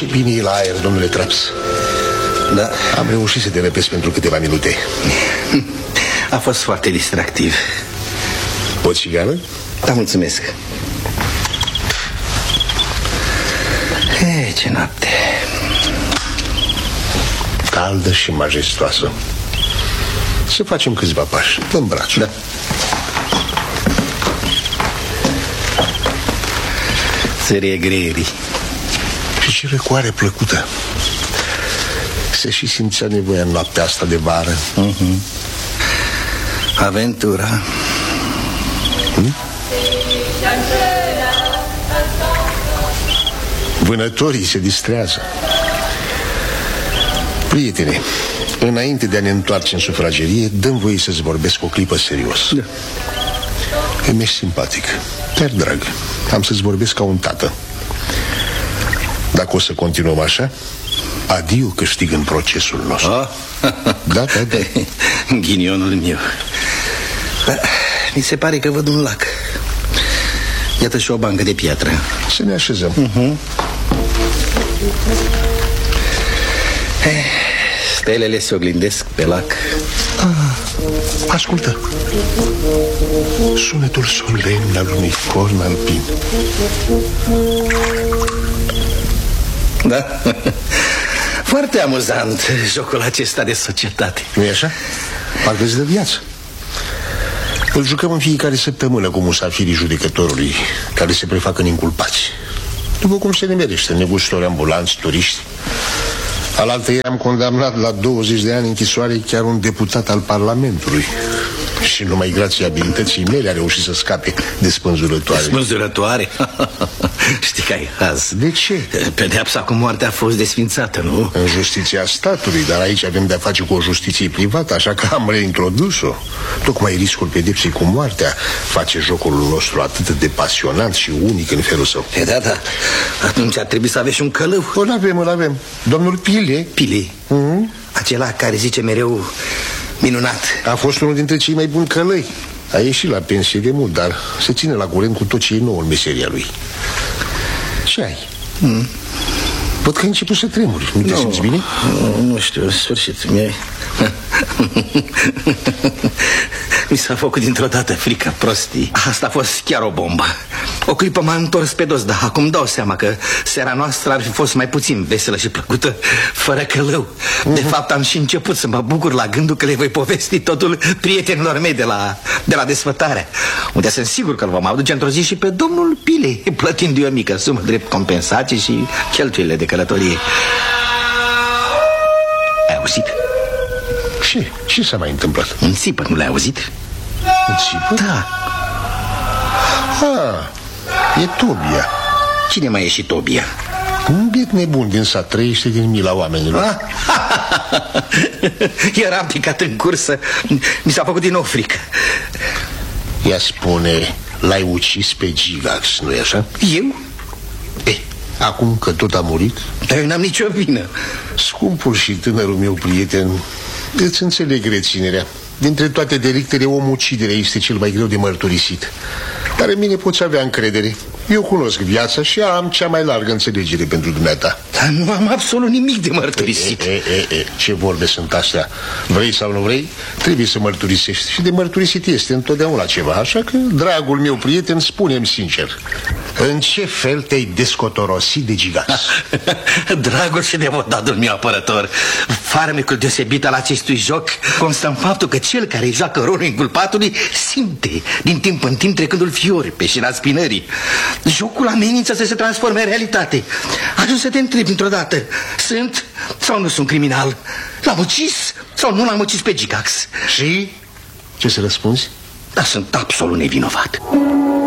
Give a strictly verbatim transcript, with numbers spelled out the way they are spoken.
Ce bine e la aer, domnule Traps. Da. Am reușit să te răpesc pentru câteva minute. A fost foarte distractiv. O țigană? Da, mulțumesc. E, ce noapte. Caldă și majestoasă. Să facem câțiva pași. Dă-mi brațul. Da. Țărie greierii. Și ce răcoare plăcută. Se și simțea nevoia în noaptea asta de vară. uh-huh. Aventura. hmm? Vânătorii se distrează. Prietene, înainte de a ne întoarce în sufragerie, dăm voie să-ți vorbesc o clipă serios. Da. Că mi-ești simpatic, chiar drag. Am să-ți vorbesc ca un tată. Dacă o să continuăm așa, adiu câștig în procesul nostru. Oh. Da, da, da. Ghinionul meu. Da, mi se pare că văd un lac. Iată și o bancă de piatră. Să ne așezăm. uh-huh. Stelele se oglindesc pe lac. ah, Ascultă. Sunetul solemn al unui corn alpin. Da? Foarte amuzant jocul acesta de societate. Nu-i așa? Parcă îți dă viață. Îl jucăm în fiecare săptămână cu musafirii judecătorului, care se prefac în inculpați, după cum se nimerește, negustori ambulanți, turiști. Alaltăieri am condamnat la douăzeci de ani închisoare chiar un deputat al Parlamentului. Și numai grație abilității mele a reușit să scape de spânzurătoare. Spânzurătoare? Știi că ai haz. De ce? Pedeapsa cu moartea a fost desfințată, nu? În justiția statului, dar aici avem de-a face cu o justiție privată, așa că am reintrodus-o. Tocmai riscul pedepsei cu moartea face jocul nostru atât de pasionant și unic în felul său. E, da, da. Atunci ar trebui să aveți și un călău. Îl avem, îl avem. Domnul Pile. Pile? Mm-hmm. Acela care zice mereu minunat. A fost unul dintre cei mai buni călăi. A ieșit la pensie de mult, dar se ține la curent cu tot ce e nou în meseria lui. Ce ai? Mm. Văd că ai început să tremuri. Nu te no, simți bine? Nu, nu știu, în sfârșit mi-ai... Mi s-a făcut dintr-o dată frică, prostii. Asta a fost chiar o bombă. O clipă m-a întors pe dos, dar acum dau seama că seara noastră ar fi fost mai puțin veselă și plăcută fără călău. De fapt am și început să mă bucur la gândul că le voi povesti totul prietenilor mei de la, de la desfătare, unde sunt sigur că îl vom aduce într-o zi și pe domnul Pile, plătindu-i o mică sumă drept compensație și cheltuielile de călătorie. Ai auzit? Ce? Ce s-a mai întâmplat? Un țipăt, nu l-ai auzit? Un țipăt? Da. Ah, e Tobia. Cine mai e și Tobia? Un biet nebun din sat, trăiește din mila oamenilor. Ah? Eram picat în cursă. Mi s-a făcut din nou frică. Ea spune, l-ai ucis pe Gigax, nu-i așa? Eu? Ei, acum că tot a murit? Dar eu n-am nicio vină. Scumpul și tânărul meu prieten, îți înțeleg reținerea. Dintre toate delictele, omuciderea este cel mai greu de mărturisit. Dar în mine poți avea încredere. Eu cunosc viața și am cea mai largă înțelegere pentru dumneata. Dar nu am absolut nimic de mărturisit. e, e, e, e, Ce vorbe sunt astea? Vrei sau nu vrei, trebuie să mărturisești. Și de mărturisit este întotdeauna ceva. Așa că, dragul meu prieten, spune-mi sincer, în ce fel te-ai descotorosit de Gigax? Dragul și devotatul meu apărător, farmecul deosebit al acestui joc constă în faptul că cel care îi joacă rolul inculpatului simte din timp în timp trecându-l fiori pe șira spinării. Jocul amenință să se transforme în realitate. Ajung să te întrebi într-o dată, sunt sau nu sunt criminal? L-am ucis sau nu l-am ucis pe Gigax? Și? Ce să răspunzi? Dar sunt absolut nevinovat.